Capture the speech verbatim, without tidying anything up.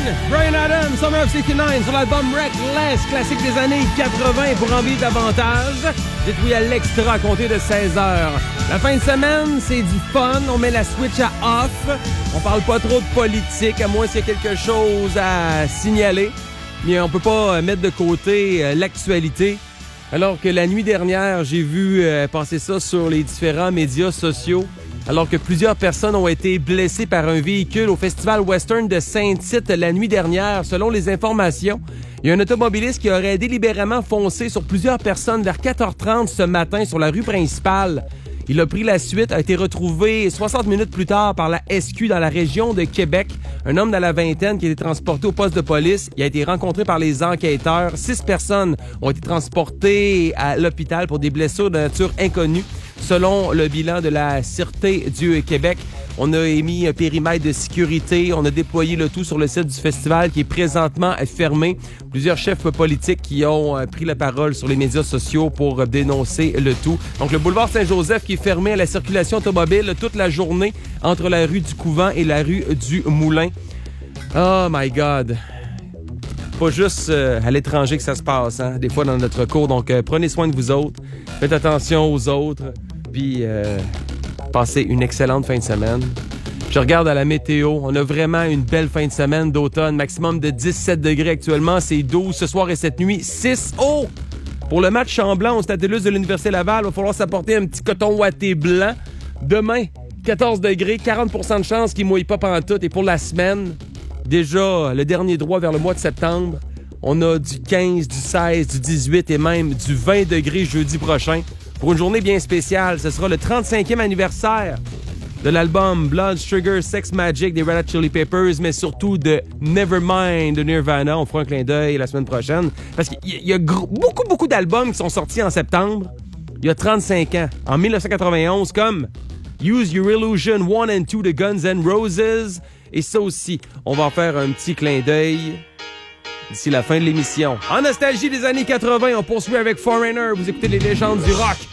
Bryan Adams, Summer of soixante-dix-neuf sur l'album Reckless, classique des années quatre-vingts pour en vivre davantage. Dites oui à l'extra à compter de seize heures. La fin de semaine, c'est du fun. On met la switch à off. On parle pas trop de politique, à moins s'il y a quelque chose à signaler. Mais on peut pas mettre de côté euh, l'actualité. Alors que la nuit dernière, j'ai vu euh, passer ça sur les différents médias sociaux. Alors que plusieurs personnes ont été blessées par un véhicule au Festival Western de Saint-Tite la nuit dernière. Selon les informations, il y a un automobiliste qui aurait délibérément foncé sur plusieurs personnes vers quatre heures trente ce matin sur la rue principale. Il a pris la suite, a été retrouvé soixante minutes plus tard par la S Q dans la région de Québec. Un homme dans la vingtaine qui a été transporté au poste de police. Il a été rencontré par les enquêteurs. Six personnes ont été transportées à l'hôpital pour des blessures de nature inconnue. Selon le bilan de la Sûreté du Québec, on a émis un périmètre de sécurité. On a déployé le tout sur le site du festival qui est présentement fermé. Plusieurs chefs politiques qui ont pris la parole sur les médias sociaux pour dénoncer le tout. Donc, le boulevard Saint-Joseph qui est fermé à la circulation automobile toute la journée entre la rue du Couvent et la rue du Moulin. Oh my God! Pas juste euh, à l'étranger que ça se passe, hein? Des fois dans notre cours. Donc, euh, prenez soin de vous autres. Faites attention aux autres. Puis, euh, passez une excellente fin de semaine. Je regarde à la météo. On a vraiment une belle fin de semaine d'automne. Maximum de dix-sept degrés actuellement. C'est douze ce soir et cette nuit. six. Oh! Pour le match Champ-Blanc au Stade Télus de l'Université Laval, il va falloir s'apporter un petit coton ouaté blanc. Demain, quatorze degrés, quarante pour cent de chance qu'il ne mouille pas pantoute. Et pour la semaine, déjà le dernier droit vers le mois de septembre, on a du quinze, du seize, du dix-huit et même du vingt degrés jeudi prochain. Pour une journée bien spéciale, ce sera le trente-cinquième anniversaire de l'album Blood Sugar Sex Magik des Red Hot Chili Peppers, mais surtout de Nevermind de Nirvana. On fera un clin d'œil la semaine prochaine. Parce qu'il y a, il y a gros, beaucoup, beaucoup d'albums qui sont sortis en septembre, il y a trente-cinq ans. En dix-neuf cent quatre-vingt-onze, comme Use Your Illusion one and two de Guns N' Roses. Et ça aussi, on va en faire un petit clin d'œil d'ici la fin de l'émission. En nostalgie des années quatre-vingts, on poursuit avec Foreigner. Vous écoutez les légendes du rock